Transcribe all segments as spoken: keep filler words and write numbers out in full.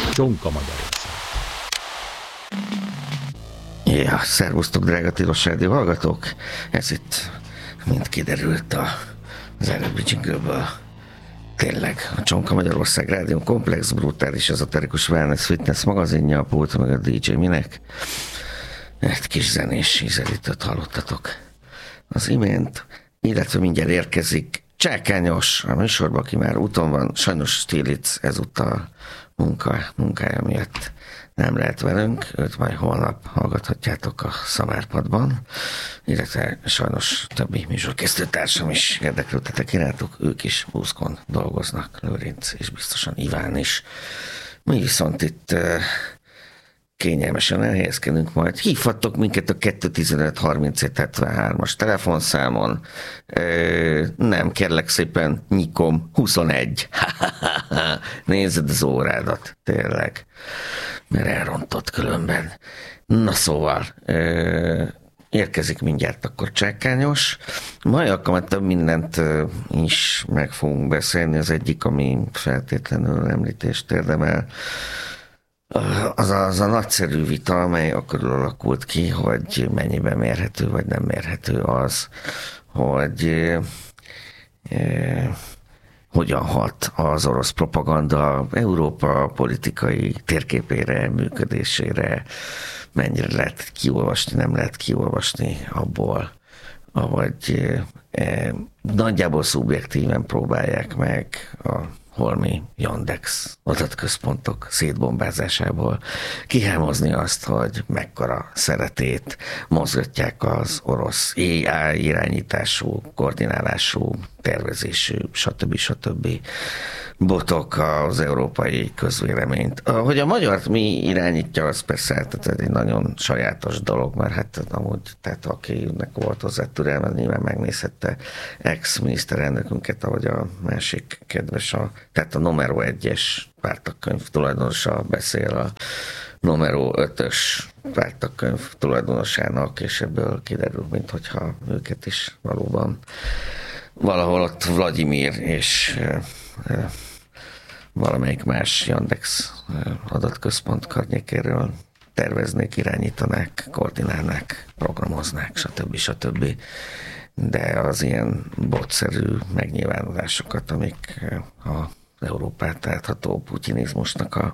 Csonka Magyarország. Ja, szervusztok, drága Tilos Rádió hallgatók! Ez itt mind kiderült az előbbi jingleből. Tényleg, a Csonka Magyarország Rádió komplex, brutális, ezoterikus wellness fitness magazinja, a pult meg a dé dzsé Minek. Egy kis zenés ízelítőt hallottatok az imént, illetve mindjárt érkezik Csákányos a műsorban, aki már úton van, sajnos Stilic ezúttal munka, munkája miatt nem lehet velünk, őt majd holnap hallgathatjátok a Szamárpadban, illetve sajnos többi műsorkészítőtársam is érdeklődtetek irántuk, ők is buszkon dolgoznak, Lőrinc és biztosan Iván is. Mi viszont itt kényelmesen elhelyezkedünk majd. Hívhattok minket a kettő tizenöt harmincöt hetvenhármas telefonszámon. Ö, nem, kérlek szépen, nyikom huszonegy. Nézd az órádat, tényleg. Mert elrontott különben. Na szóval, ö, érkezik mindjárt akkor Csákányos. Mai alkalommal több mindent is meg fogunk beszélni. Az egyik, ami feltétlenül említést érdemel, Az a, az a nagyszerű vita, amely akkor alakult ki, hogy mennyiben mérhető, vagy nem mérhető az, hogy e, e, hogyan hat az orosz propaganda Európa politikai térképére, működésére, mennyire lehet kiolvasni, nem lehet kiolvasni abból, ahogy e, nagyjából szubjektíven próbálják meg a holmi Yandex adatközpontok szétbombázásából kihámozni azt, hogy mekkora szeretét mozgatják az orosz á i irányítású, koordinálású, tervezésű, stb. stb. Botok az európai közvéleményt. Hogy a magyart mi irányítja, az persze tehát egy nagyon sajátos dolog, mert hát amúgy, tehát akinek volt hozzá türelme, nyilván megnézhette ex-miniszterelnökünket, ahogy a másik kedves, a, tehát a numero egyes pártagkönyv tulajdonosa beszél a numero ötös pártagkönyv tulajdonosának, és ebből kiderül, minthogyha őket is valóban valahol ott Vladimir és valamelyik más Yandex adatközpont környékéről terveznék, irányítanák, koordinálnák, programoznák, stb. stb. De az ilyen botszerű megnyilvánulásokat, amik az Európát átható putinizmusnak a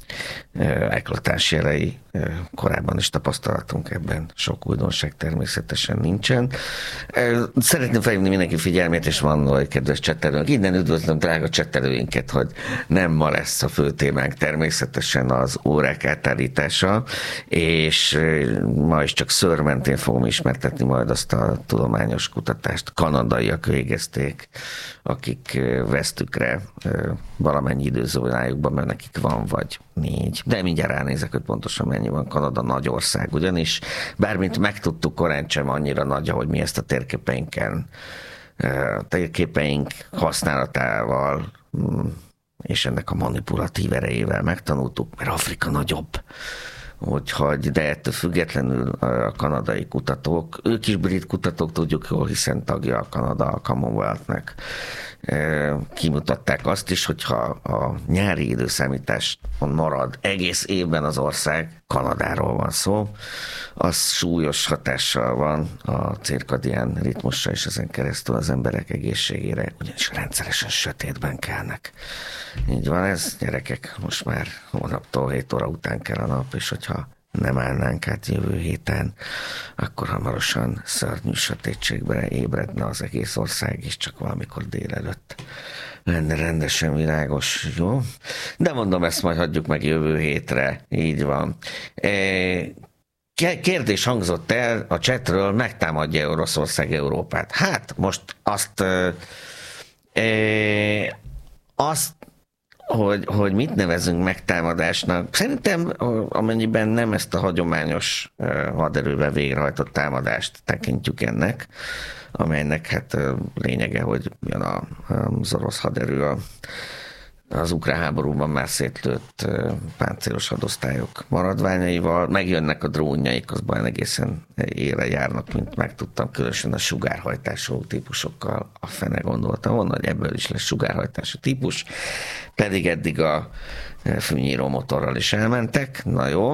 eklatás jelei, korábban is tapasztalatunk ebben, sok újdonság természetesen nincsen. Szeretném felhívni mindenki figyelmét, és van kedves csettelőnk. Innen üdvözlöm drága csettelőinket, hogy nem ma lesz a fő témánk, természetesen az órák átállítása, és ma is csak szőrmentén fogom ismertetni majd azt a tudományos kutatást. Kanadaiak végezték, akik vesztükre valamennyi időzónájukban, mert nekik van vagy négy. De mindjárt ránézek, hogy pontosan mennyi van. Kanada nagy ország ugyanis. Bármint megtudtuk, korán sem annyira nagy, ahogy mi ezt a térképeinken, a térképeink használatával és ennek a manipulatív erejével megtanultuk, mert Afrika nagyobb. Úgyhogy, de ettől függetlenül a kanadai kutatók, ők is brit kutatók, tudjuk jól, hiszen tagja a Kanada a Commonwealth-nek, kimutatták azt is, hogyha a nyári időszámításon marad egész évben az ország, Kanadáról van szó, az súlyos hatással van a cirkadián ritmusra, és ezen keresztül az emberek egészségére, ugyanis rendszeresen sötétben kelnek. Így van ez, gyerekek, most már hónaptól hét óra után kell a nap, és hogyha nem állnánk át jövő héten, akkor hamarosan szörnyű sötétségbe ébredne az egész ország, és csak valamikor délelőtt lenne rendesen világos, jó? De mondom, ezt majd hagyjuk meg jövő hétre, így van. Kérdés hangzott el a chatről, megtámadja Oroszország Európát. Hát most azt e, azt Hogy, hogy mit nevezünk megtámadásnak. Szerintem, amennyiben nem ezt a hagyományos haderővel végrehajtott támadást tekintjük ennek, amelynek hát lényege, hogy jön az orosz haderő a az ukrán háborúban már szétlőtt páncélos hadosztályok maradványaival, megjönnek a drónjaik, azban egészen ére járnak, mint megtudtam, különösen a sugárhajtású típusokkal. A fene gondoltam volna, hogy ebből is lesz sugárhajtású típus, pedig eddig a fűnyíró motorral is elmentek. Na jó.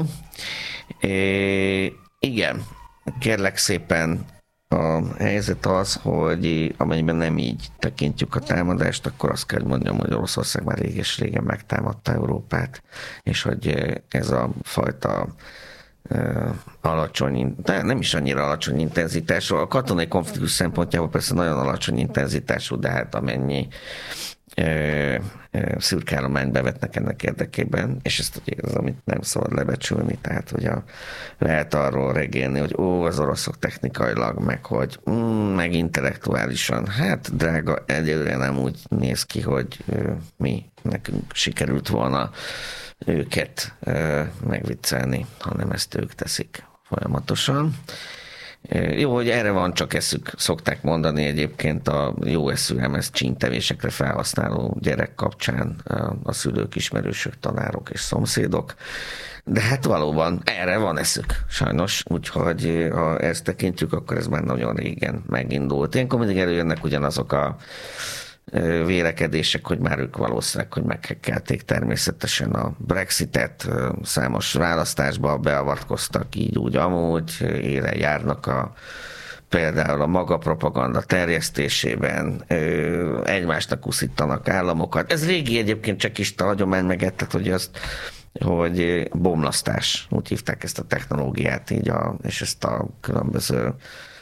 É, igen, kérlek szépen, a helyzet az, hogy amennyiben nem így tekintjük a támadást, akkor azt kell mondjam, hogy Oroszország már réges-régen megtámadta Európát, és hogy ez a fajta uh, alacsony, de nem is annyira alacsony intenzitású, a katonai konfliktus szempontjából persze nagyon alacsony intenzitású, de hát amennyi szürkállományt bevetnek ennek érdekében, és ezt ugye az, amit nem szabad lebecsülni, tehát hogy a, lehet arról regélni, hogy ó, az oroszok technikailag, meg hogy mm, meg intellektuálisan, hát drága, egyelőre nem úgy néz ki, hogy ö, mi, nekünk sikerült volna őket ö, megviccelni, hanem ezt ők teszik folyamatosan. Jó, hogy erre van csak eszük, szokták mondani egyébként a jó eszű em es csíntevésekre felhasználó gyerek kapcsán a szülők, ismerősök, tanárok és szomszédok. De hát valóban erre van eszük, sajnos, úgyhogy ha ezt tekintjük, akkor ez már nagyon régen megindult. Ilyenkor mindig előjönnek ugyanazok a vélekedések, hogy már ők valószínűleg, hogy meghekkelték természetesen a Brexitet, számos választásba beavatkoztak, így úgy amúgy, élen járnak a például a maga propaganda terjesztésében, egymásnak uszítanak államokat. Ez régi egyébként csekista hagyomány megett, hogy azt hogy bomlasztás, úgy hívták ezt a technológiát, így a, és ezt a különböző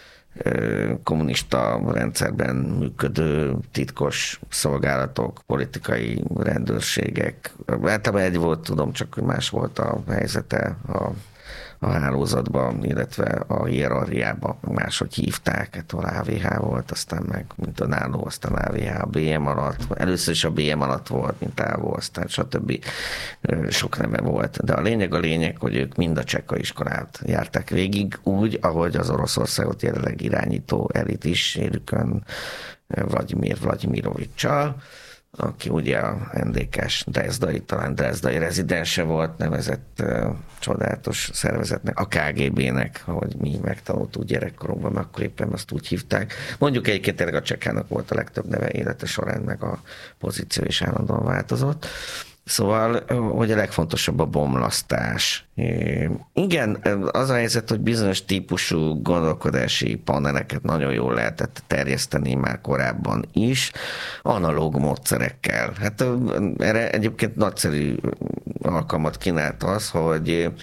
kommunista rendszerben működő titkos szolgálatok, politikai rendőrségek. Általában egy volt, tudom, csak más volt a helyzete a, a hálózatban, illetve a hierarchiában máshogy hívták, hát a á vé há volt, aztán meg, mint a náló, aztán á vé há, a bé em alatt, először is a bé em alatt volt, mint Ávó, aztán stb. Sok neve volt. De a lényeg a lényeg, hogy ők mind a csekka iskolát járták végig, úgy, ahogy az Oroszországot jelenleg irányító elit is, élükön Vladimir Vladimirovics-csal, aki ugye a en dé ká-s Drezdai, talán Drezdai rezidense volt, nevezett uh, csodálatos szervezetnek, a ká gé bének, ahogy mi megtanultuk gyerekkorunkban, akkor éppen azt úgy hívták. Mondjuk egyébként tényleg a csekának volt a legtöbb neve élete során, meg a pozíció is állandóan változott. Szóval, hogy a legfontosabb a bomlasztás. Igen, az a helyzet, hogy bizonyos típusú gondolkodási paneleket nagyon jól lehetett terjeszteni már korábban is, analóg módszerekkel. Hát erre egyébként nagyszerű alkalmat kínált az, hogy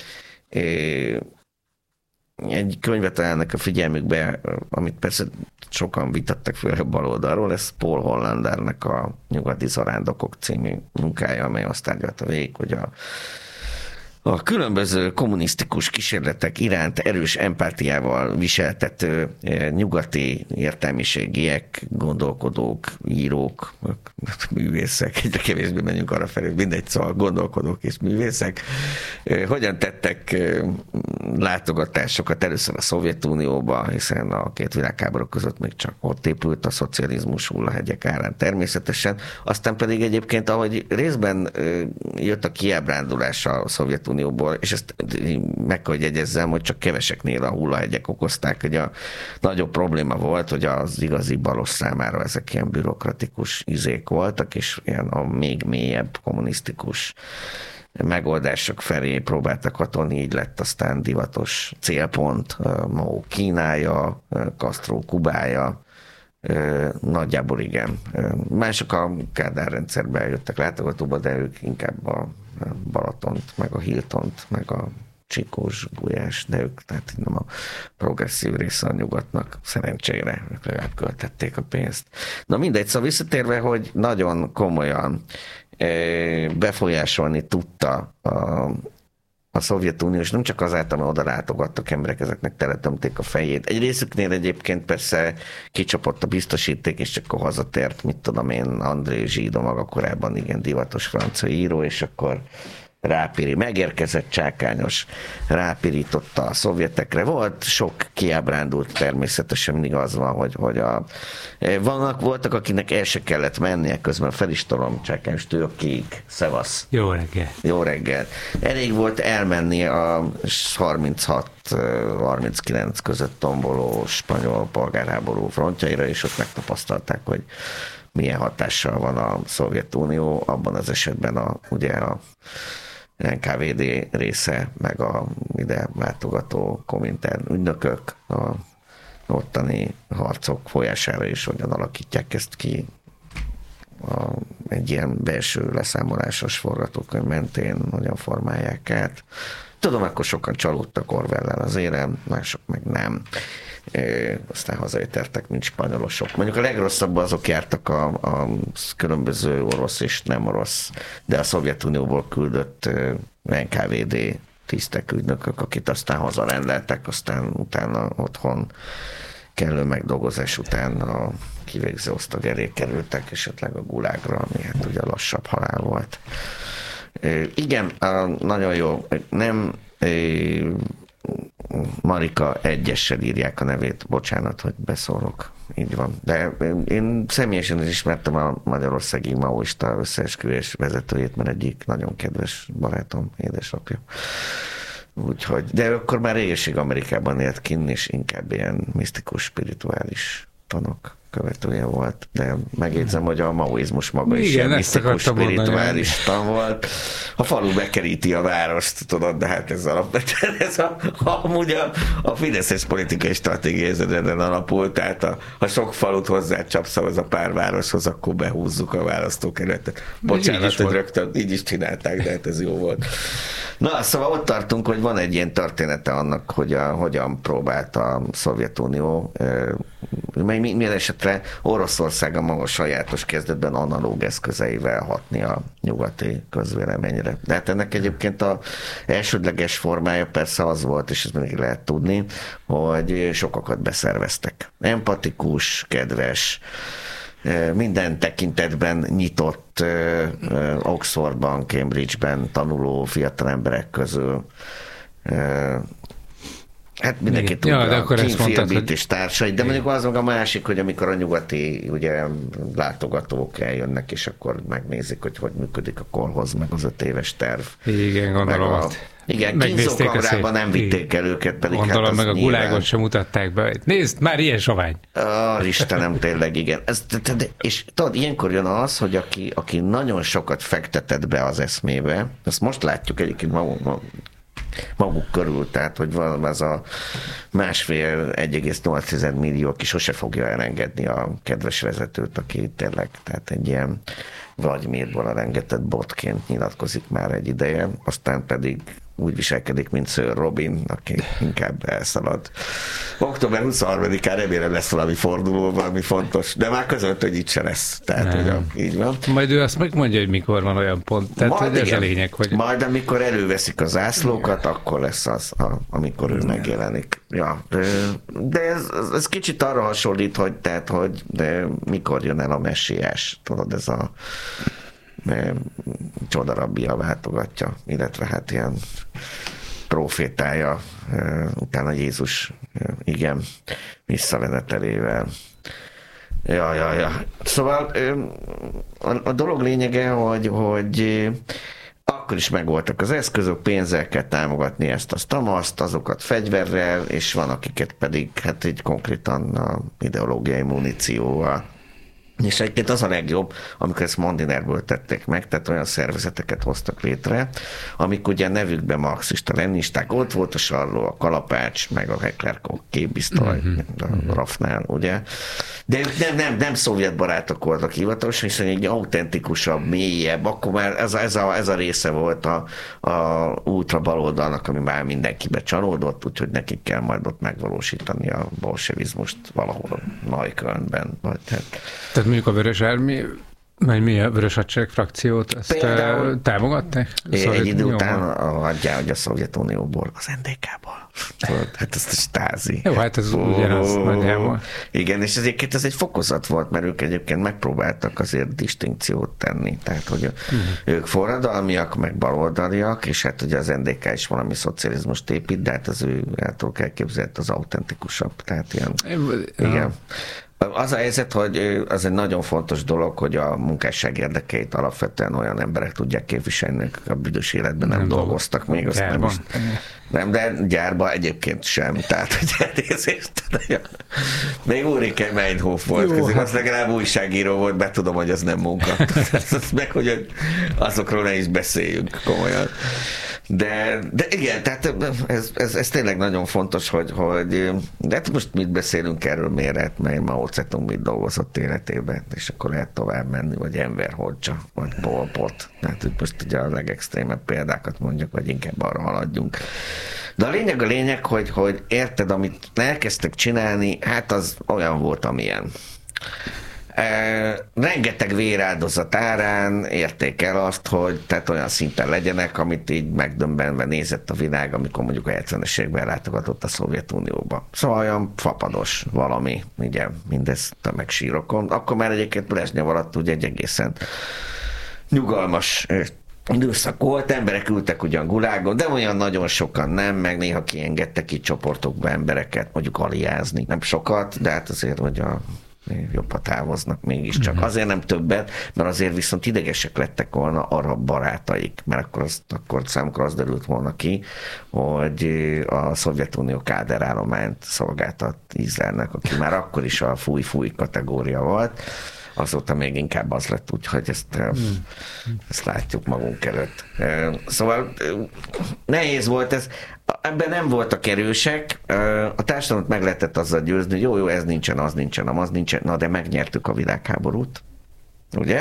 egy könyvet ajánlnak a figyelmükbe, amit persze sokan vitattak, főleg bal oldalról, ez Paul Hollandernek a Nyugati zarándokok című munkája, amely azt tárgyalta végig, hogy a A különböző kommunisztikus kísérletek iránt erős empátiával viseltető nyugati értelmiségiek, gondolkodók, írók, művészek, egyre kevésbé menjünk arra felé, mindegy, szóval gondolkodók és művészek, hogyan tettek látogatásokat először a Szovjetunióba, hiszen a két világháború között még csak ott épült a szocializmus hullahegyek árán természetesen, aztán pedig egyébként, ahogy részben jött a kiábrándulás a Szovjetunióból, és ezt meg kell, hogy jegyezzem, hogy csak keveseknél a hullahegyek okozták, hogy a nagyobb probléma volt, hogy az igazi balos számára ezek ilyen bürokratikus izék voltak, és ilyen a még mélyebb kommunisztikus megoldások felé próbáltak hatolni, így lett aztán divatos célpont, Mao Kínája, Castro Kubája, nagyjából igen. Mások a Kádár rendszerben jöttek látogatóba, de ők inkább a Balatont, meg a Hiltont, meg a Csikós, Gulyás, de ők tehát nem a progresszív része a nyugatnak, szerencsére ők legalább költették a pénzt. Na mindegy, szóval visszatérve, hogy nagyon komolyan befolyásolni tudta a, a Szovjetunió, és nem csak azáltal, mert oda látogattak emberek, ezeknek teletömték a fejét. Egy részüknél egyébként persze kicsapott a biztosíték, és csak akkor hazatért, mit tudom én, André Zsidó, maga korábban igen divatos francia író, és akkor rápiri, megérkezett csákányos, rápirította a szovjetekre. Volt sok kiábrándult, természetesen mindig az van, hogy, hogy a, vannak, voltak, akinek el se kellett mennie, közben fel is tolom csákányos tőkéig. Szevasz. Jó reggel. Jó reggel. Elég volt elmenni a harminchat harminckilenc között tomboló spanyol polgárháború frontjaira, és ott megtapasztalták, hogy milyen hatással van a Szovjetunió, abban az esetben a, ugye a en ká vé dé része, meg a ide látogató Komintern ügynökök a ottani harcok folyására is hogyan alakítják ezt ki a, egy ilyen belső leszámolásos forgatókönyv mentén, hogyan formálják át. Tudom, akkor sokan csalódtak Orwell-lel az érem, mások meg nem. E, aztán hazajöttek, mint spanyolosok. Mondjuk a legrosszabb azok jártak a, a különböző orosz és nem orosz, de a Szovjetunióból küldött en ká vé dé tisztek, ügynökök, akit aztán hazarendeltek, aztán utána otthon kellő megdolgozás után a kivégző osztag elé kerültek, esetleg a gulágra, ami hát ugye lassabb halál volt. E, igen, nagyon jó. Nem Marika egyessel írják a nevét, bocsánat, hogy beszólok, így van. De én személyesen is ismertem a magyarországi maoista összeesküvés vezetőjét, mert egyik nagyon kedves barátom, édesapja. Úgyhogy, de akkor már régeség Amerikában élt kinn, és inkább ilyen misztikus, spirituális tanok követője volt, de megjegyzem, hogy a maoizmus maga is ilyen misztikus, spirituális tan volt. A falu bekeríti a várost, tudod, de hát ez alapvetően ez a, amúgy a, a fideszes politikai stratégia ezen alapul, tehát a, ha sok falut hozzácsapsz az a pár városhoz, akkor behúzzuk a választókerületet. Bocsánat, hogy rögtön így is csinálták, de hát ez jó volt. Na, szóval ott tartunk, hogy van egy ilyen története annak, hogy a, hogyan próbált a Szovjetunió, mely minden esetre Oroszország a maga sajátos kezdetben analóg eszközeivel hatni a nyugati közvéleményre. De hát ennek egyébként az elsődleges formája persze az volt, és ezt mindig lehet tudni, hogy sokakat beszerveztek. Empatikus, kedves, minden tekintetben nyitott Oxfordban, Cambridge-ben tanuló fiatal emberek közül. Hát mindenki igen. tudja, Ja, Kim Philby-t és társait, de mondjuk az meg a másik, hogy amikor a nyugati ugye, látogatók eljönnek, és akkor megnézik, hogy hogy működik a kolhoz, meg az öt éves terv. Igen, gondolom. A, igen, kínzókamrában nem vitték el őket, pedig gondolom, hát meg a nyilván... gulágot sem mutatták be. Nézd, már ilyen sovány. Ah, Istenem, tényleg, igen. Ez, de, de, és tudod, ilyenkor jön az, hogy aki, aki nagyon sokat fektetett be az eszmébe, azt most látjuk egyébként magunk, maguk körül, tehát hogy van az a másfél egy egész nyolc millió, aki sose fogja elengedni a kedves vezetőt, aki tényleg, tehát egy ilyen Vlagymirból rengetett botként nyilatkozik már egy ideje, aztán pedig úgy viselkedik, mint Sir Robin, aki inkább elszalad. október huszonharmadikán remélem lesz valami forduló, valami fontos, de már között, hogy itt se lesz. Tehát, hogy a, így van. Majd ő azt megmondja, hogy mikor van olyan pont. Tehát Majd, ez igen. a lényeg, hogy... Majd amikor előveszik a zászlókat, akkor lesz az, a, amikor ő megjelenik. Ja, de ez, ez kicsit arra hasonlít, hogy, tehát, hogy de mikor jön el a messiás. Tudod, ez a csodarabbia váltogatja, illetve hát ilyen profétája, utána Jézus, igen, visszavenetelével. Ja, ja, ja. Szóval a, a dolog lényege, hogy, hogy akkor is megvoltak az eszközök, pénzzel kell támogatni ezt, azt, amaszt, azokat fegyverrel, és van, akiket pedig hát így konkrétan a ideológiai munícióval. És egyébként az a legjobb, amikor ezt Mondinerből tették meg, tehát olyan szervezeteket hoztak létre, amik ugye nevükben marxista lennisták, ott volt a Sarló, a Kalapács, meg a Heklerkó képbiztoj, mm-hmm. a Rafnál, ugye. De ők nem, nem, nem szovjet barátok voltak hivatalosan, hiszen egy autentikusabb, mélyebb, akkor már ez a, ez a, ez a része volt a, a ultra baloldalnak, ami már mindenkibe csalódott, úgyhogy nekik kell majd ott megvalósítani a bolsevizmust valahol Neuköllnben. Vagy hát. Tehát mondjuk a Vörös Army Mert mi a Vörös Hadsereg frakciót, ezt Például támogatták? Egy idő után adjál, hogy a Szovjetunióból, az en dé ká-ból. Hát ez a stázi. Jó, hát ez oh, ugyanaz nagyjából. Igen, és ezért ez egy fokozat volt, mert ők egyébként megpróbáltak azért distinkciót tenni. Tehát, hogy uh-huh. ők forradalmiak, meg baloldaliak, és hát ugye az en dé ká is valami szocializmust épít, de hát az ő által elképzelt az autentikusabb. Tehát ilyen, igen. Az a helyzet, hogy az egy nagyon fontos dolog, hogy a munkásság érdekeit alapvetően olyan emberek tudják képviselni, akik a büdös életben nem, nem dolgoztak még. Azt nem, most, nem, de gyárban egyébként sem. Tehát, hogy elnézést. Még Ulrike Meinhof volt közül, az legalább újságíró volt, be tudom, hogy az nem munka. Meg, hogy azokról ne is beszéljünk komolyan. De, de igen, tehát ez, ez, ez tényleg nagyon fontos, hogy, hogy de hát most mit beszélünk erről, miért, mert Mao Zedong mit dolgozott életében, és akkor lehet tovább menni, vagy Enver Hoxha, vagy Pol Pot. Tehát hogy most ugye a legextrémebb példákat mondjuk, vagy inkább arra haladjunk. De a lényeg a lényeg, hogy, hogy érted, amit elkezdtek csinálni, hát az olyan volt, amilyen. Uh, rengeteg véráldozat árán érték el azt, hogy tehát olyan szinten legyenek, amit így megdöbbenve nézett a világ, amikor mondjuk a hetvenes években látogatott a Szovjetunióba. Szóval olyan fapados valami, ugye mindez tömegsírokon. Akkor már egyébként Brezsnyev alatt ugye egy egészen nyugalmas időszak volt, emberek ültek ugyan gulágon, de olyan nagyon sokan nem, meg néha kiengedtek ki csoportokba embereket, mondjuk aliázni. Nem sokat, de hát azért, hogy a jobban távoznak mégiscsak. Uh-huh. Azért nem többet, mert azért viszont idegesek lettek volna arab barátaik, mert akkor, az, akkor számukra az derült volna ki, hogy a Szovjetunió káderállományt szolgáltat Izraelnek, aki már akkor is a fúj-fúj kategória volt. Azóta még inkább az lett, úgyhogy ezt, hmm. ezt látjuk magunk előtt. Szóval nehéz volt ez. Ebben nem voltak erősek. A társadalmat meg lehetett azzal győzni, hogy jó, jó, ez nincsen, az nincsen, az nincsen. Na, de megnyertük a világháborút. Ugye?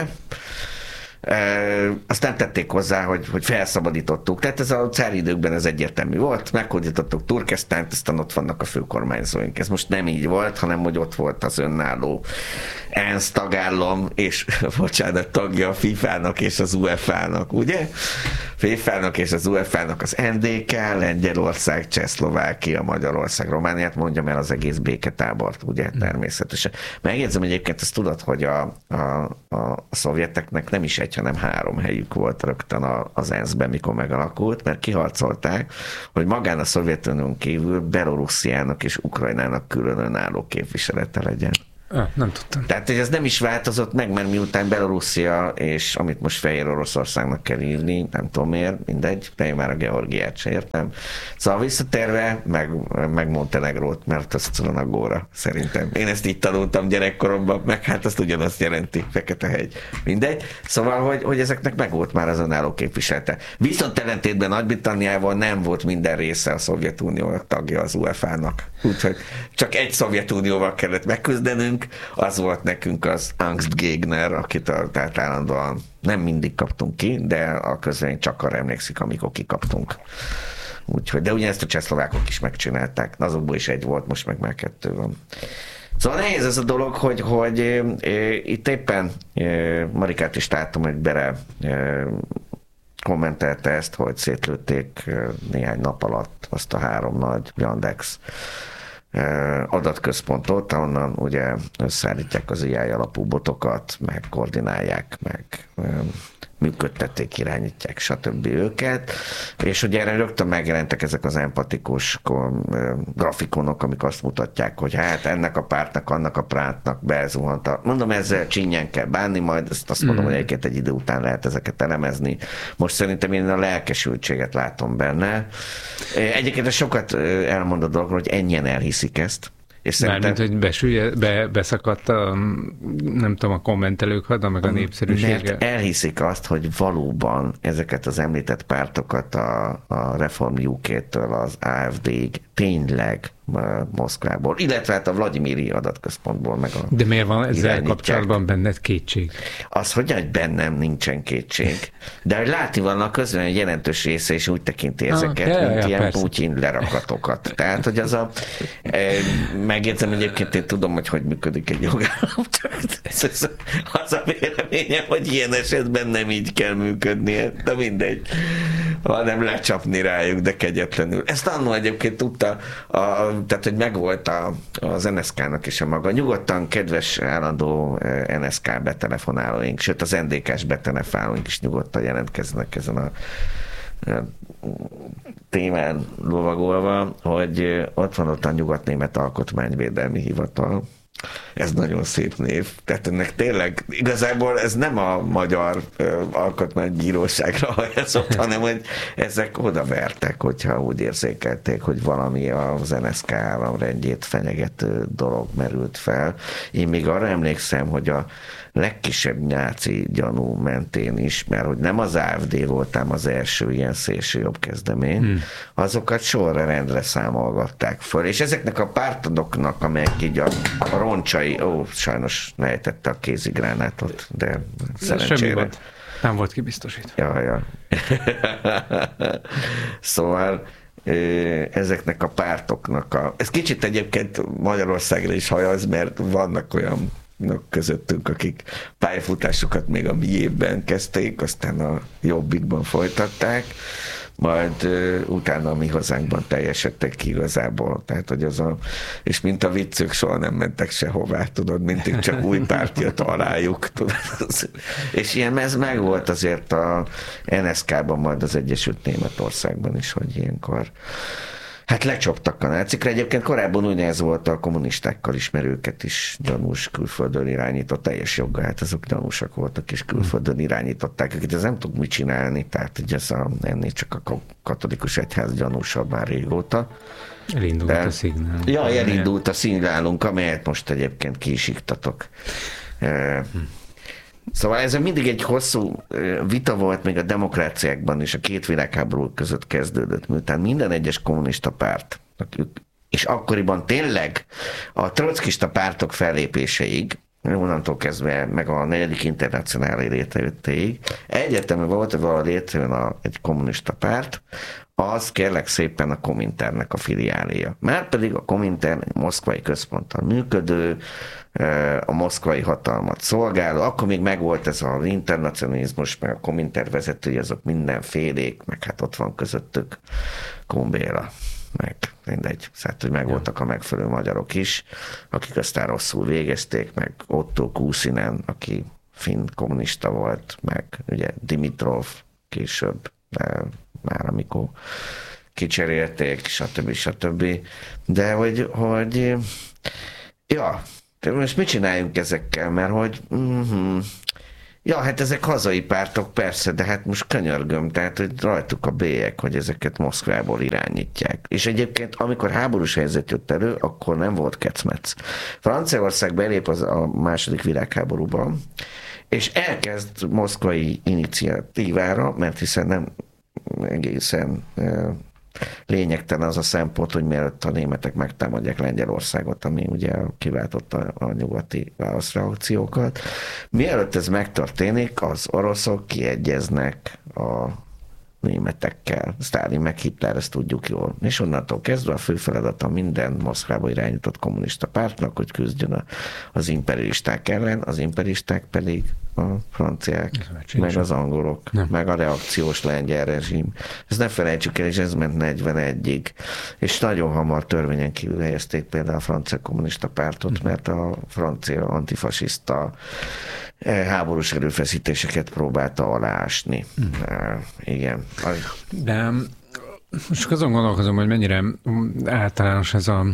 E, azt nem tették hozzá, hogy, hogy felszabadítottuk. Tehát ez a cári időkben ez egyértelmű volt. Meghódítottuk Turkesztánt, aztán ott vannak a főkormányzóink. Ez most nem így volt, hanem hogy ott volt az önálló ENSZ tagállam, és bocsánat, tagja a fifának és az u ef á-nak, ugye? fifának és az u ef á-nak az en dé ká, Lengyelország, Csehszlovákia, Magyarország, Romániát, mondjam el az egész béketábort, ugye? Természetesen. Megjegyzem egyébként, ezt tudod, hogy a, a, a szovjeteknek nem is egy, hanem három helyük volt rögtön az ENSZ-ben, mikor megalakult, mert kiharcolták, hogy magán a Szovjetunión kívül Belorussziának és Ukrajnának külön önálló képviselete legyen. Ah, nem tudtam. Tehát, hogy ez nem is változott meg, mert miután Belorusszia, és amit most Fehér Oroszországnak kell írni, nem tudom miért, mindegy, de én már a Georgiát se értem. Szóval visszatérve, meg, meg Montenegrót, mert az Czonagóra szerintem. Én ezt így tanultam gyerekkoromban, meg hát azt ugyanazt jelenti, Fekete-hegy. Mindegy. Szóval, hogy, hogy ezeknek meg volt már az önálló képviselete. Viszont ellentétben Nagy-Britanniával nem volt minden része a Szovjetunió tagja az u ef á-nak. Úgyhogy csak egy Szovjetunióval kellett megküzdenünk, az volt nekünk az Angstgegner, akit a, tehát állandóan nem mindig kaptunk ki, de a közvélemény csak arra emlékszik, amikor kikaptunk. Úgyhogy, de ugyanezt a csehszlovákok is megcsinálták, azokból is egy volt, most meg már kettő van. Szóval nehéz ez a dolog, hogy, hogy e, e, itt éppen e, Marikát is láttam, hogy bere e, kommentelte ezt, hogy szétlőtték e, néhány nap alatt azt a három nagy Yandex adatközpontot, ahonnan ugye összeállítják az á i alapú botokat, meg koordinálják, meg működtették, irányítják, stb. Őket, és ugye erre rögtön megjelentek ezek az empatikus grafikonok, amik azt mutatják, hogy hát ennek a pártnak, annak a pártnak bezuhant a... Mondom, ezzel csinyán kell bánni, majd ezt azt mondom, mm. hogy egyébként egy idő után lehet ezeket elemezni. Most szerintem én a lelkesültséget látom benne. Egyébként sokat elmond a dologról, hogy ennyien elhiszik ezt. Mármint, hogy besülje, be, beszakadt a, nem tudom, a kommentelők hada, meg a népszerűsége. Mert elhiszik azt, hogy valóban ezeket az említett pártokat a, a Reform u ká-től az á ef dé-ig tényleg Moszkvából, illetve hát a Vladimiri adatközpontból meg a De miért van ezzel kapcsolatban benned kétség? Az, hogy, hogy bennem nincsen kétség. De hogy látni vannak közben egy jelentős része, és úgy tekinti ezeket, ah, mint ja, ilyen persze. Putyin lerakatokat. Tehát, hogy az a... Megjegyzem, egyébként én tudom, hogy hogy működik egy jogállam, az, az a véleményem, hogy ilyen esetben nem így kell működnie, de mindegy. Hanem lecsapni rájuk, de kegyetlenül. Ezt annól egyébként tudta, a, tehát, hogy megvolt a, az en es ká-nak is a maga. Nyugodtan, kedves állandó en es ká betelefonálóink, sőt az en dé ká-s betelefonálóink is nyugodtan jelentkeznek ezen a témán lovagolva, hogy ott van ott a Nyugat-Német Alkotmányvédelmi Hivatal. Ez nagyon szép név. Tehát ennek tényleg, igazából ez nem a magyar ö, alkotmánybíróságra hajazott, hanem hogy ezek odavertek, hogyha úgy érzékelték, hogy valami az en es ká államrendjét fenyegető dolog merült fel. Én még arra emlékszem, hogy a legkisebb náci gyanú mentén is, mert hogy nem az á ef dé voltam az első ilyen szélső jobb kezdemény, hmm. azokat sorra rendre számolgatták föl. És ezeknek a pártadoknak, amelyek így a, a roncsai, ó, sajnos lejtette a kézigránátot, de szerencsére. Nem volt kibiztosítva. Ja, ja. Szóval ezeknek a pártoknak a... Ez kicsit egyébként Magyarországra is hajaz, mert vannak olyan közöttünk, akik pályafutásukat még a miében kezdték, aztán a Jobbikban folytatták, majd uh, utána a Mi Hazánkban teljesedtek ki igazából. Tehát, hogy az a, és mint a viccük soha nem mentek sehová, tudod, mindig csak új párt jött alájuk, tudod. És ilyen ez meg volt azért a en es ká-ban, majd az Egyesült Németországban is, hogy ilyenkor hát lecsaptak a nácikra. Egyébként korábban ugyanez volt a kommunistákkal is, mert őket is gyanús külföldön irányított, teljes joggal, hát azok gyanúsak voltak, és külföldön irányították őket. Ez nem tud mit csinálni, tehát hogy ez a, ennél csak a katolikus egyház gyanúsabb már régóta. Elindult De, a szignál. Ja, elindult a szignálunk, amelyet most egyébként ki is iktatok. Hm. Szóval ez mindig egy hosszú vita volt, még a demokráciákban is, a két világháború között kezdődött, miután minden egyes kommunista párt, és akkoriban tényleg a trockista pártok fellépéseig, onnantól kezdve meg a negyedik internacionális létrejöttéig, egyetemben volt, hogy valahogy létrejön a, egy kommunista párt, az kérlek szépen a Kominternnek a filiáléja. Márpedig a Komintern moszkvai központtal működő, a moszkvai hatalmat szolgáló, akkor még megvolt ez az internacionalizmus, meg a Komintern vezetői, azok mindenfélék, meg hát ott van közöttük Kumbéla, meg mindegy, szóval, hogy megvoltak a megfelelő magyarok is, akik aztán rosszul végezték, meg Otto Kuusinen, aki finn kommunista volt, meg ugye Dimitrov később, már amikor kicserélték, stb. stb. De hogy, hogy ja, most mit csináljunk ezekkel, mert hogy uh-huh. ja, hát ezek hazai pártok persze, de hát most könyörgöm, tehát hogy rajtuk a bélyek, hogy ezeket Moszkvából irányítják. És egyébként, amikor háborús helyzet jött elő, akkor nem volt kecmec. Franciaország belép az a második világháborúban, és elkezd moszkvai iniciatívára, mert hiszen nem egészen lényegtelen az a szempont, hogy mielőtt a németek megtámadják Lengyelországot, ami ugye kiváltotta a nyugati válaszreakciókat. Mielőtt ez megtörténik, az oroszok kiegyeznek a németekkel. Sztálin meg Hitler, ezt tudjuk jól. És onnantól kezdve a fő feladata minden Moszkvába irányított kommunista pártnak, hogy küzdjön az imperialisták ellen, az imperialisták pedig a franciák, meg az angolok, nem. meg a reakciós lengyel rezsim. Ezt ne felejtsük el, és ez ment negyvenegyig. És nagyon hamar törvényen kívül helyezték például a francia kommunista pártot, mert a francia antifasiszta háborús erőfeszítéseket próbálta aláásni. Hmm. Igen. De most azon gondolkozom, hogy mennyire általános ez a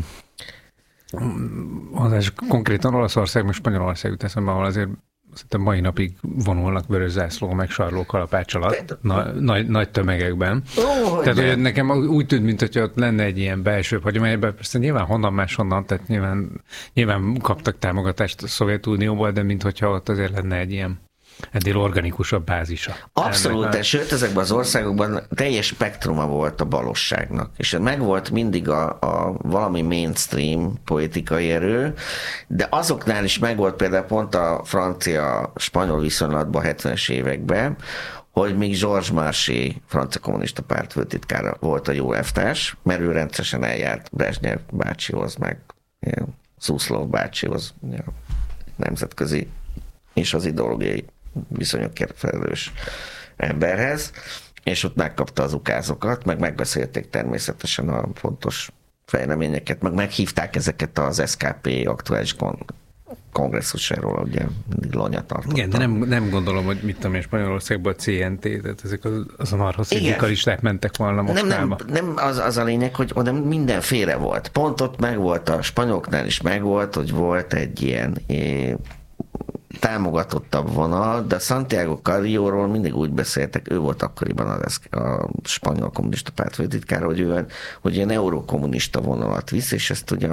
az konkrétan Olaszország, meg Spanyolország jut eszembe, ahol azért szerintem mai napig vonulnak vörös zászló, meg sarló kalapács alatt, na, nagy, nagy tömegekben. Oh, tehát, hogy nekem úgy tűnt, mint hogyha ott lenne egy ilyen belső hagyományban, persze nyilván honnan máshonnan, tehát nyilván, nyilván kaptak támogatást a Szovjetunióból, de mint hogyha ott azért lenne egy ilyen ennél organikusabb bázisa. Abszolút, sőt, ezekben az országokban teljes spektruma volt a balosságnak, és megvolt mindig a, a valami mainstream politikai erő, de azoknál is megvolt például pont a francia-spanyol viszonylatban a hetvenes években, hogy még Georges Marchais, francia kommunista párt főtitkára volt a jó elvtárs, mert ő rendszeresen eljárt Brezsnyev bácsihoz, meg Szuszlov bácsihoz, nemzetközi és az ideológiai viszonyokért felelős emberhez, és ott megkapta az ukázokat, meg megbeszélték természetesen a fontos fejleményeket, meg meghívták ezeket az es ká pé aktuális kon- kongresszusáról, ugye mindig lonya tartottak. Igen, de nem, nem gondolom, hogy mit tudom én, Spanyolországban a cé en té, tehát ezek az, az anarcho-szindikalisták mentek volna Moszkvába. Nem, nem, nem az, az a lényeg, hogy oda mindenféle volt. Pont ott megvolt, a spanyoloknál is megvolt, hogy volt egy ilyen é, támogatottabb vonal, de Santiago Carrilloról mindig úgy beszéltek, ő volt akkoriban az, a spanyol kommunista párt főtitkára, hogy ő hogy ilyen eurokommunista vonalat visz, és ezt ugye,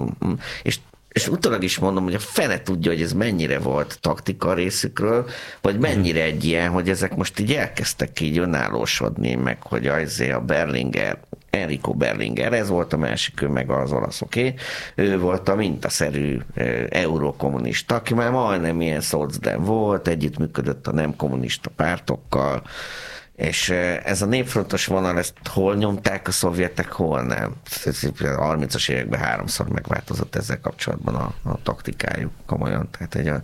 és És utólag is mondom, hogy a fene tudja, hogy ez mennyire volt taktika a részükről, vagy mennyire egy ilyen, hogy ezek most így elkezdtek így önállósodni, meg hogy azért a Berlinguer, Enrico Berlinguer, ez volt a másik, ő meg az olasz, oké? Okay? Ő volt a mintaszerű eurokommunista, aki már majdnem ilyen szocdem volt, együttműködött a nem kommunista pártokkal, és ez a népfrontos vonal, ezt hol nyomták a szovjetek, hol nem. A harmincas években háromszor megváltozott ezzel kapcsolatban a, a taktikájuk komolyan. Tehát egy a,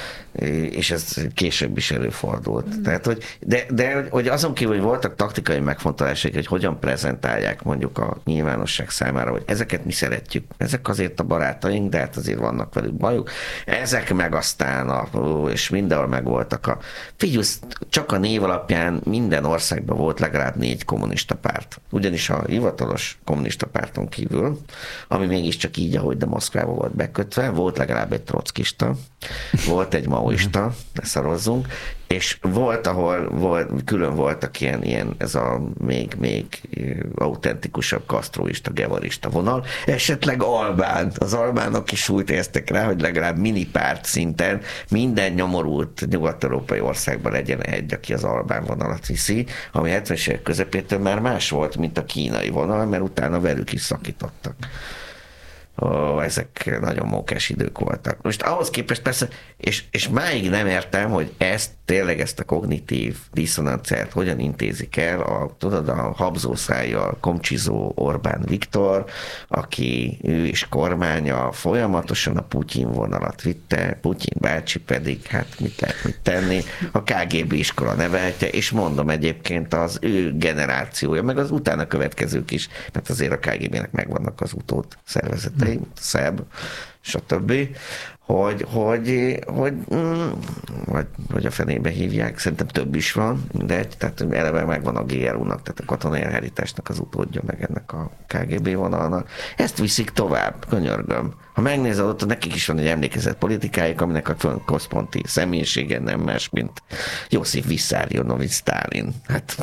és ez később is előfordult. Mm. Tehát, hogy, de, de hogy azon kívül, hogy voltak taktikai megfontolások, hogy hogyan prezentálják mondjuk a nyilvánosság számára, hogy ezeket mi szeretjük. Ezek azért a barátaink, de hát azért vannak velük bajuk. Ezek meg aztán, a, és mindenhol megvoltak a... Figyelj, csak a név alapján minden országban volt legalább négy kommunista párt. Ugyanis a hivatalos kommunista párton kívül, ami mégiscsak így, ahogy de Moszkvába volt bekötve, volt legalább egy trockista, volt egy maoista, ne szarozzunk, és volt, ahol volt, külön voltak ilyen, ilyen ez a még, még autentikusabb kasztróista, gevarista vonal, esetleg albán. Az albánok is úgy éreztek rá, hogy legalább minipárt szinten minden nyomorult nyugat-európai országban legyen egy, aki az albán vonalat viszi, ami hetvenes évek közepétől már más volt, mint a kínai vonal, mert utána velük is szakítottak. Ó, ezek nagyon mókás idők voltak. Most ahhoz képest persze, és, és máig nem értem, hogy ezt tényleg ezt a kognitív diszonanciát hogyan intézik el a, tudod, a habzószájjal komcsizó Orbán Viktor, aki ő is kormánya folyamatosan a Putyin vonalat vitte, Putyin bácsi pedig, hát mit lehet mit tenni, a ká gé bé iskola nevelte, és mondom egyébként az ő generációja, meg az utána következők is, mert azért a ká gé bének megvannak az utód szervezetei, szebb, stb., hogy, hogy, hogy, mm, hogy, hogy a fenébe hívják, szerintem több is van, de tehát eleve megvan a gé er u-nak, tehát a katonai elhárításnak az utódja, meg ennek a ká gé bé vonalnak. Ezt viszik tovább, könyörgöm. Ha megnézed, ott nekik is van egy emlékezett politikájuk, aminek a központi személyisége nem más, mint Josif Vissarionovics Sztálin. Hát,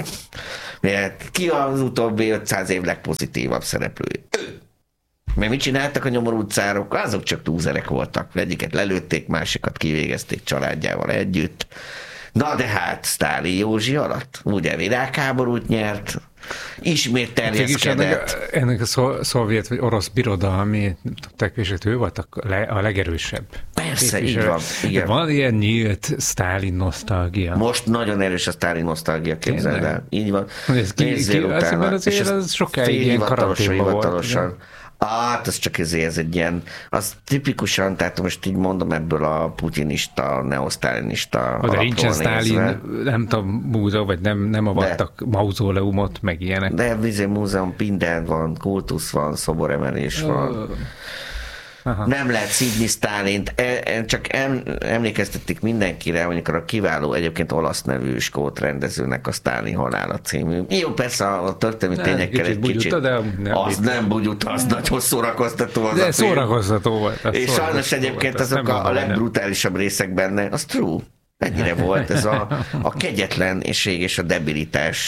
ki az utóbbi ötszáz év legpozitívabb szereplője? Ő! Mert mit csináltak a nyomorult cárok? Azok csak túzerek voltak. Egyiket lelőtték, másikat kivégezték családjával együtt. Na de hát, Sztálin Józsi alatt ugye világháborút nyert, ismét terjeszkedett. Ennek, ennek a szovjet vagy orosz birodalmi tekvésítő volt a legerősebb. Persze, így van. Igen. Van ilyen nyílt Sztálin nosztalgia. Most nagyon erős a Sztálin nosztalgia, képzeld el. Így van. Ez ki, ki, utána, azért és ez sokáig ilyen karanténban volt. Hát, ez csak ezért, ez egy ilyen, az tipikusan, tehát most így mondom ebből a putinista, neosztálinista alapról nincsen Sztálin, nem tudom, múzeum, vagy nem, nem avattak de, mauzóleumot, meg ilyenek. De vizé múzeum, minden van, kultusz van, szoboremelés van. Aha. Nem lehet szídni Sztálint, csak emlékeztették mindenkire, amikor a kiváló egyébként olasz nevű skót rendezőnek a Sztálin halála című. Jó, persze a történelmi tényekkel egy kicsit. Bugyuta, de nem az bit. Nem bugyuta, az nagyon szórakoztató. Az de szórakoztató volt. És sajnos egyébként volt, azok a, a legbrutálisabb részek benne, az true. Ennyire volt ez a, a kegyetlenség és a debilitás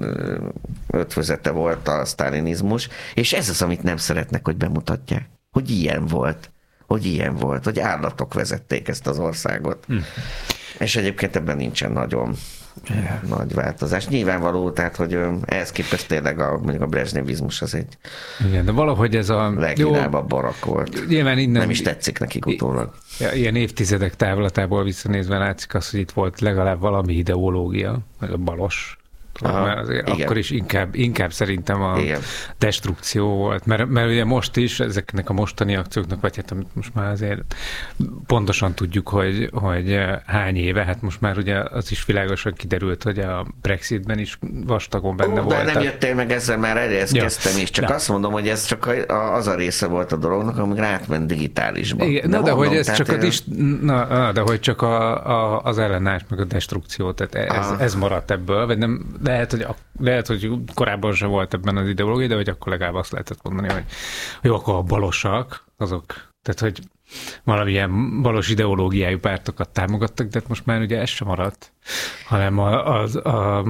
ötvözete volt a sztálinizmus, és ez az, amit nem szeretnek, hogy bemutatják. Hogy ilyen volt, hogy ilyen volt, hogy állatok vezették ezt az országot. Hm. És egyébként ebben nincsen nagyon yeah. nagy változás. Nyilvánvaló, tehát, hogy ehhez képest tényleg a, mondjuk a brezsnyevizmus az egy igen, de valahogy ez a legkínálvabb barak volt. Innen, nem is tetszik nekik utólag. Ilyen évtizedek távlatából visszanézve látszik az, hogy itt volt legalább valami ideológia, meg a balos. Aha, mert azért akkor is inkább, inkább szerintem a igen. destrukció volt, mert, mert ugye most is ezeknek a mostani akcióknak, vagy hát amit most már azért pontosan tudjuk, hogy, hogy hány éve, hát most már ugye az is világosan kiderült, hogy a Brexitben is vastagon benne Ó, volt. De nem jöttél meg ezzel, már ezt ja. kezdtem is, csak ja. azt mondom, hogy ez csak az a része volt a dolognak, amíg átment digitálisba. Igen, de, na, de hogy ez csak, én... is, na, na, de hogy csak a, a, az ellenállás, meg a destrukció, tehát ez, ez maradt ebből, vagy nem. Lehet hogy, lehet, hogy korábban sem volt ebben az ideológia, de hogy akkor legalább azt lehetett mondani, hogy jó, akkor a balosak, azok, tehát hogy valamilyen balos ideológiájú pártokat támogattak, de most már ugye ez sem maradt, hanem az, a,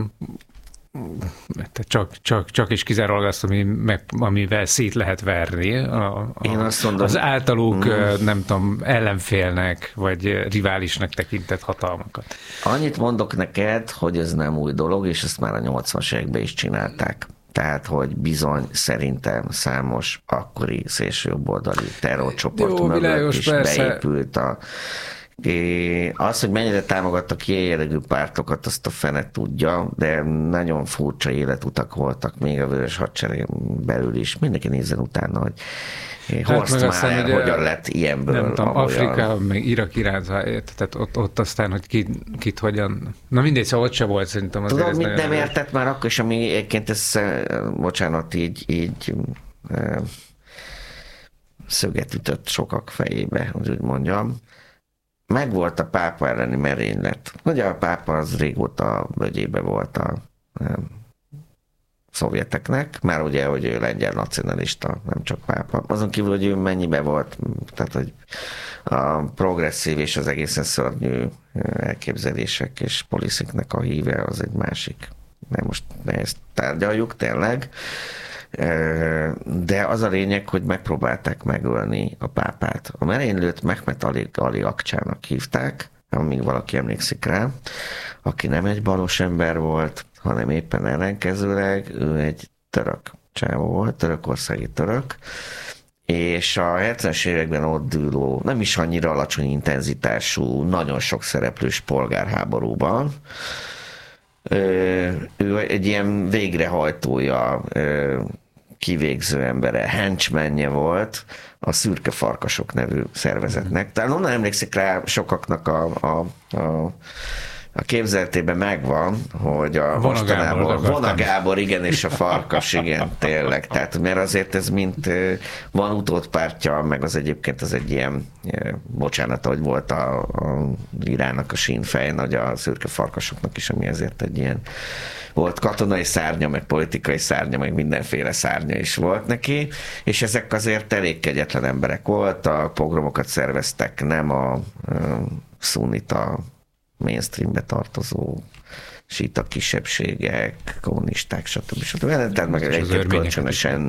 csak, csak, csak és kizárólag azt, ami, meg, amivel szét lehet verni a, a, Én azt mondom, az általuk, mm. nem tudom, ellenfélnek, vagy riválisnak tekintett hatalmakat. Annyit mondok neked, hogy ez nem új dolog, és ezt már a nyolcvanas években is csinálták. Tehát, hogy bizony szerintem számos akkori szélsőjobboldali terrorcsoport Jó, mögött is persze. beépült a az, hogy mennyire támogattak ilyen jellegű pártokat, azt a fene tudja, de nagyon furcsa életutak voltak még a Vörös Hadsereg belül is. Mindenki nézzen utána, hogy Horst Mahler ugye, hogyan lett ilyenből. Nem tudom, Afrika, meg Irak iránt, tehát ott, ott aztán, hogy kit, kit hogyan... Na mindegy, szóval ott se volt szerintem. Tudom, mit nem nagyon... értett már akkor is, ami egyébként ez, bocsánat, így, így szöget ütött sokak fejébe, hogy úgy mondjam. Megvolt a pápa elleni merénylet. Ugye a pápa az régóta vögyébe volt a nem, szovjeteknek, már ugye, hogy ő lengyel nacionalista, nem csak pápa. Azon kívül, hogy ő mennyibe volt, tehát, hogy a progresszív és az egészen szörnyű elképzelések és polisziknek a híve az egy másik. De most ne ezt tárgyaljuk, tényleg. De az a lényeg, hogy megpróbálták megölni a pápát. A merénylőt Mehmet Ali, Ali Akcsának hívták, amíg valaki emlékszik rá, aki nem egy balos ember volt, hanem éppen ellenkezőleg, ő egy török csávó volt, törökországi török, és a hetvenes években ott dűlő, nem is annyira alacsony intenzitású, nagyon sok szereplős polgárháborúban, ő egy ilyen végrehajtója, kivégző embere, henchmanje volt a Szürke Farkasok nevű szervezetnek. Tehát onnan emlékszik rá sokaknak a, a, a, a képzeletében megvan, hogy a Vona Gábor, Vona Gábor, igen, és a Farkas, igen, tényleg. Tehát, mert azért ez mint van utódpártja, meg az egyébként az egy ilyen, bocsánat, hogy volt a, a Irának a Sinn Féin, hogy a Szürke Farkasoknak is, ami ezért egy ilyen volt katonai szárnya, meg politikai szárnya, meg mindenféle szárnya is volt neki, és ezek azért elég kegyetlen emberek voltak, pogromokat szerveztek, nem a, a szunita mainstreambe tartozó síta kisebbségek, kommunisták, stb. stb. Tehát meg egy kölcsönösen